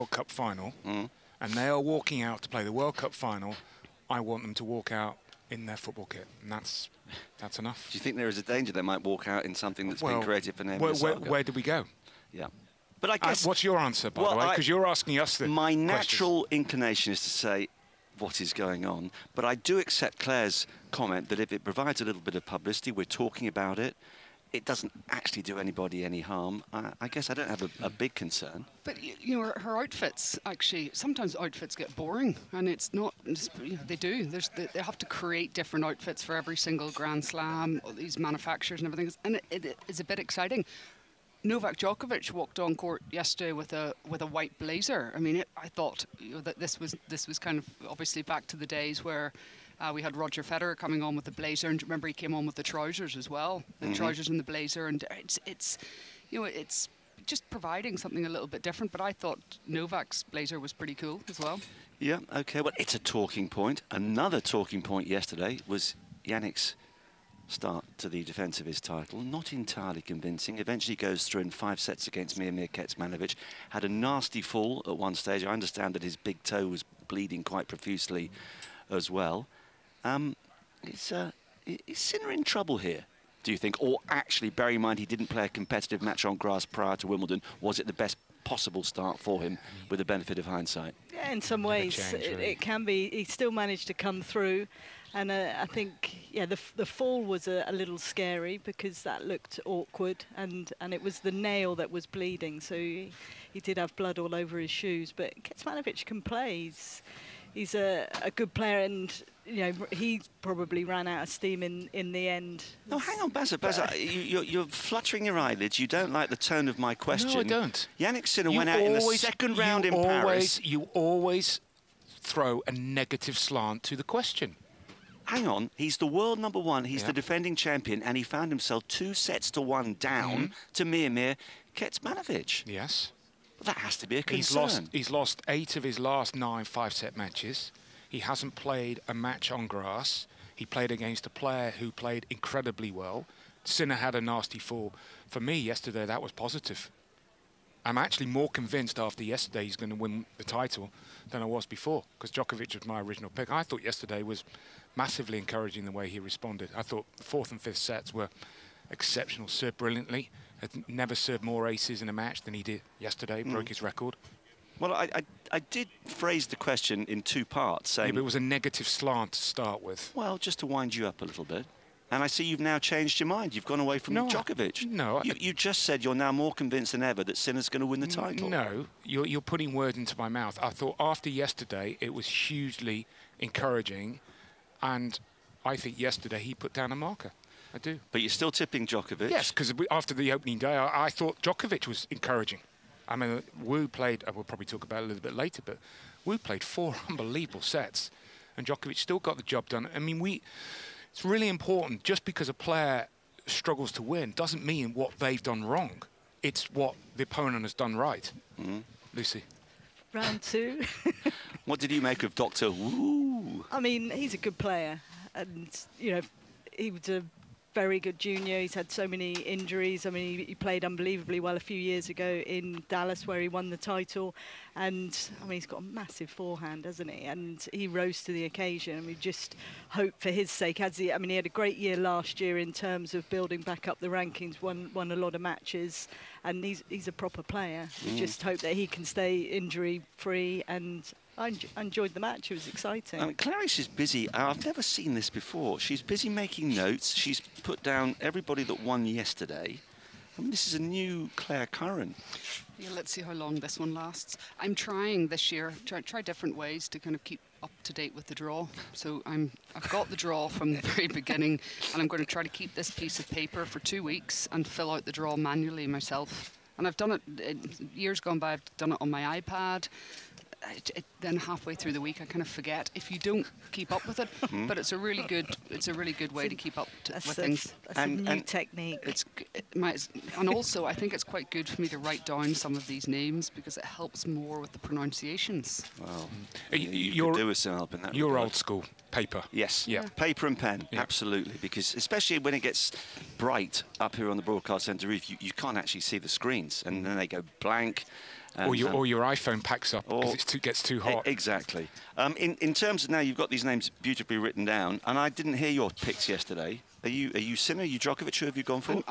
World Cup final, and they are walking out to play the World Cup final, I want them to walk out in their football kit, and that's enough. Do you think there is a danger they might walk out in something that's been created for Naomi Osaka? Where do we go? Yeah. But I guess... what's your answer, by the way? Because you're asking us the My natural inclination is to say, what is going on? But I do accept Claire's comment that if it provides a little bit of publicity, we're talking about it, it doesn't actually do anybody any harm. I guess I don't have a big concern. But, you know, her outfits, actually, sometimes outfits get boring, and it's not, they do. They have to create different outfits for every single Grand Slam, all these manufacturers and everything, and it is a bit exciting. Novak Djokovic walked on court yesterday with a white blazer. I mean, I thought that this was kind of obviously back to the days where we had Roger Federer coming on with the blazer, and remember he came on with the trousers as well, the trousers and the blazer, and it's just providing something a little bit different. But I thought Novak's blazer was pretty cool as well. Yeah, okay, well, it's a talking point. Another talking point yesterday was Jannik's start to the defence of his title. Not entirely convincing. Eventually goes through in 5 sets against Miomir Kecmanovic. Had a nasty fall at one stage. I understand that his big toe was bleeding quite profusely as well. Is Sinner in trouble here, do you think? Or actually, bear in mind he didn't play a competitive match on grass prior to Wimbledon. Was it the best possible start for him with the benefit of hindsight? Yeah, in some ways it can be. He still managed to come through. And I think, yeah, the fall was a little scary because that looked awkward, and it was the nail that was bleeding, so he did have blood all over his shoes. But Kecmanovic can play. He's a good player, and you know he probably ran out of steam in the end. No, hang on, Bazza, you're fluttering your eyelids. You don't like the tone of my question. No, I don't. Jannik Sinner went out in the second round in Paris. You always throw a negative slant to the question. Hang on, he's the world number one, he's the defending champion, and he found himself 2 sets to 1 down to Miomir Kecmanovic. Yes. Well, that has to be a concern. He's lost 8 of his last 9 5-set matches. He hasn't played a match on grass. He played against a player who played incredibly well. Sinner had a nasty fall. For me, yesterday, that was positive. I'm actually more convinced after yesterday he's going to win the title than I was before, because Djokovic was my original pick. I thought yesterday was massively encouraging the way he responded. I thought the 4th and 5th sets were exceptional. Served brilliantly. Had never served more aces in a match than he did yesterday. Broke his record. Well, I did phrase the question in 2 parts, saying... Yeah, but it was a negative slant to start with. Well, just to wind you up a little bit. And I see you've now changed your mind. You've gone away from Djokovic. No. You just said you're now more convinced than ever that Sinner's going to win the title. No, you're putting words into my mouth. I thought after yesterday it was hugely encouraging, and I think yesterday he put down a marker. I do. But you're still tipping Djokovic? Yes, because after the opening day, I thought Djokovic was encouraging. I mean, Wu played, we'll probably talk about it a little bit later, but Wu played 4 unbelievable sets, and Djokovic still got the job done. I mean, it's really important. Just because a player struggles to win doesn't mean what they've done wrong. It's what the opponent has done right. Lucy. Round 2. What did you make of Dr. Wu? I mean, he's a good player, and you know, he was a very good junior. He's had so many injuries. I mean, he played unbelievably well a few years ago in Dallas, where he won the title. And I mean, he's got a massive forehand, hasn't he? And he rose to the occasion. And we just hope for his sake. I mean, he had a great year last year in terms of building back up the rankings. Won a lot of matches, and he's a proper player. We just hope that he can stay injury free. And I enjoyed the match. It was exciting. I mean, Clarice is busy. I've never seen this before. She's busy making notes. She's put down everybody that won yesterday. I mean, this is a new Claire Curran. Yeah, let's see how long this one lasts. I'm trying this year, try different ways to kind of keep up to date with the draw. So I've got the draw from the very beginning, and I'm going to try to keep this piece of paper for 2 weeks and fill out the draw manually myself. And I've done it, years gone by, I've done it on my iPad. Then halfway through the week I kind of forget if you don't keep up with it. But it's a really good way to keep up with things. That's a new technique. And also I think it's quite good for me to write down some of these names because it helps more with the pronunciations. Well, you could do with some help in that. You're old school. Paper. Yes. Yeah. Paper and pen. Yeah. Absolutely. Because especially when it gets bright up here on the broadcast centre roof, you can't actually see the screens, and then they go blank. Or your iPhone packs up because it gets too hot. Exactly. In terms of now, you've got these names beautifully written down, and I didn't hear your picks yesterday. Are you Sinner? Are you Djokovic? Who have you gone for?